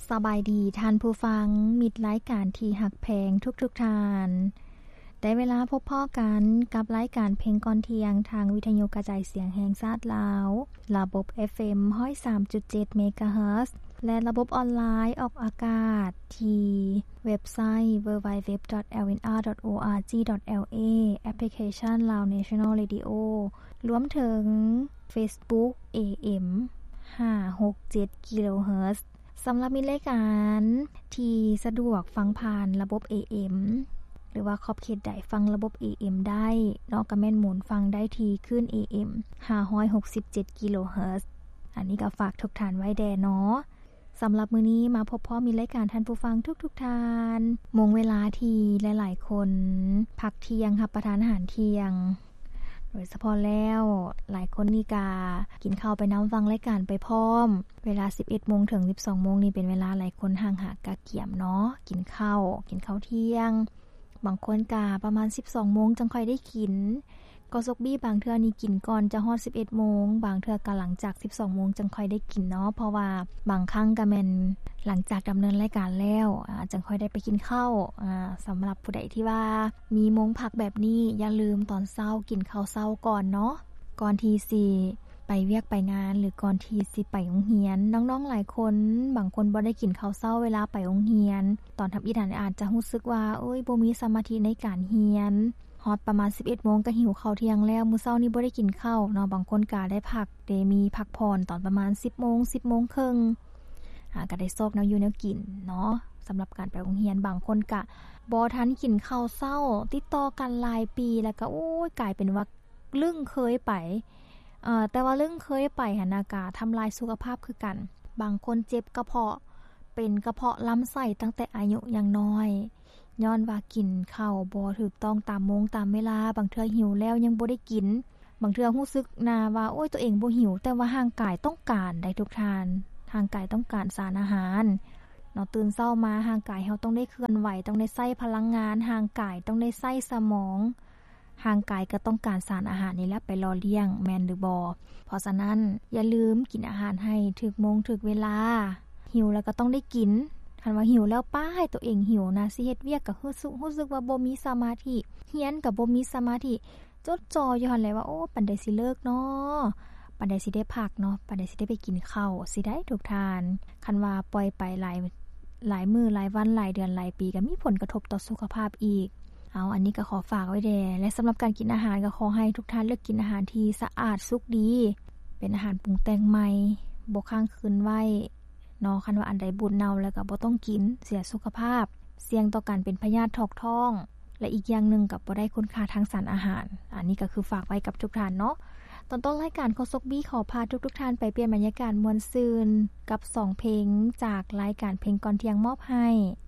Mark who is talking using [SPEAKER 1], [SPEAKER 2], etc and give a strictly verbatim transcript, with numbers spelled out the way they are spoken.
[SPEAKER 1] สบายดีท่านผู้ฟังมิตรรายการที่หักแพงทุกๆทท่านได้เวลาพบพ่อกันกับรายการเพลงก่อนเที่ยงทางวิทยุกระจายเสียงแห่งชาติลาวระบบ เอฟ เอ็ม หนึ่งศูนย์สามจุดเจ็ด เมกะเฮิรตซ์ และระบบออนไลน์ออกอากาศที่เว็บไซต์ ดับเบิลยู ดับเบิลยู ดับเบิลยู ดอท แอล เอ็น อาร์ ดอท โอ อาร์ จี ดอท แอล เอ แอปพลิเคชัน Lao National Radio รวมถึง Facebook เอ เอ็ม ห้าหกเจ็ด กิโลเฮิรตซ์สำหรับมีรายการที่สะดวกฟังผ่านระบบ เอ เอ็ม หรือว่าขอบเขตใดฟังระบบ เอ เอ็ม ได้เนาะก็แม่นหมุนฟังได้ที่คลื่น เอ เอ็ม ห้าร้อยหกสิบเจ็ด กิโลเฮิรตซ์อันนี้ก็ฝากทุกท่านไว้แด่เนาะสำหรับมื้อนี้มาพบพร้อมมีรายการท่านผู้ฟังทุกๆท่านมงเวลาที่หลายๆคนพักเที่ยงรับประทานอาหารเที่ยงโดยเฉพาะแล้วหลายคนนี่กากินข้าวไปน้ำฟังรายการไปพร้อมเวลา สิบเอ็ดโมง ถึง สิบสองโมง นี่เป็นเวลาหลายคนห่างหากะเกี่ยมเนาะกินข้าวกินข้าวเที่ยงบางคนกาประมาณ สิบสองโมง จังค่อยได้กินก็ซกบี้บางเทื่อนี่กินก่อนจะฮอด สิบเอ็ดโมง บางเทื่อก็หลังจาก สิบสองโมง จังค่อยได้กินเนาะเพราะว่าบางครั้งก็แม่นหลังจากดำเนินรายการแล้วอ่าจังค่อยได้ไปกินข้าวอ่าสำหรับผู้ใดที่ว่ามีโมงพักแบบนี้อย่าลืมตอนเช้ากินข้าวเช้าก่อนเนาะก่อนที่สิไปเวียกไปงานหรือก่อนที่สิไปโรงเรียนน้องๆหลายคนบางคนบ่ได้กินข้าวเช้าเวลาไปโรงเรียนตอนทำอีหยังอาจจะรู้สึกว่าโอ๊ยบ่มีสมาธิในการเรียนฮอดประมาณ สิบเอ็ดโมง ก็หิวข้าวเที่ยงแล้วมื้อเช้านี้บ่ได้กินข้าวเนาะบางคนก็ได้พักได้มีพักผ่อนตอนประมาณ สิบโมง สิบโมงครึ่งอ่าก็ได้ซอกแนวอยู่แนวกินเนาะสำหรับการไปโรงเรียนบางคนก็บ่ทันกินข้าวเช้าติดต่อกันหลายปีแล้วก็โอ้ยกลายเป็นว่าลึ่งเคยไปเอ่อแต่ว่าลึ่งเคยไปหั่นน่ะก็ทำลายสุขภาพคือกันบางคนเจ็บกระเพาะเป็นกระเพาะลำไส้ตั้งแต่อายุยังน้อยย้อนว่ากินข้าวบ่ถูกต้องตามโมงตามเวลาบางเทื่อหิวแล้วยังบ่ได้กินบางเทื่อรู้สึกน่าว่าโอ๊ยตัวเองบ่หิวแต่ว่าร่างกายต้องการได้ทุกทานร่างกายต้องการสารอาหารเนาะตื่นเช้ามาร่างกายเราต้องได้เคลื่อนไหวต้องได้ใช้พลังงานร่างกายต้องได้ใช้สมองร่างกายก็ต้องการสารอาหารนี่แหละไปหล่อเลี้ยงแม่นหรือบ่เพราะฉะนั้นอย่าลืมกินอาหารให้ถูกโมงถูกเวลาหิวแล้วก็ต้องได้กินคันว่าหิวแล้วป้าให้ตัวเองหิวนะสิเฮ็ดเวียกก็รู้สึกรู้สึกว่าบ่มีสมาธิเรียนก็บ่มีสมาธิจดจ่ออยู่หั่นแหละว่าโอ้ปานใดสิเลิกเนาะปานใดสิได้พักเนาะปานใดสิได้ไปกินข้าวสิได้ทุกทานคันว่าปล่อยไปหลายหลายมื้อหลายวันหลายเดือนหลายปีก็มีผลกระทบต่อสุขภาพอีกเอาอันนี้ก็ขอฝากไว้แด่และสำหรับการกินอาหารก็ขอให้ทุกท่านเลือกกินอาหารที่สะอาดสุกดีเป็นอาหารปรุงแต่งใหม่บ่ค้างคืนไว้เนาะคันว่าอันใดบูดเน่าแล้วก็บ่ต้องกินเสียสุขภาพเสี่ยงต่อการเป็นพยาธิท้องท้องและอีกอย่างนึงก็บ่ได้คุณค่าทางสารอาหารอันนี้ก็คือฝากไว้กับทุกท่านเนาะตอนต้นรายการโคซกบี้ขอพาทุกๆท่านไปเปลี่ยนบรรยากาศม่วนซื่นกับสองเพลงจากรายการเพลงก่อนเที่ยงมอบให้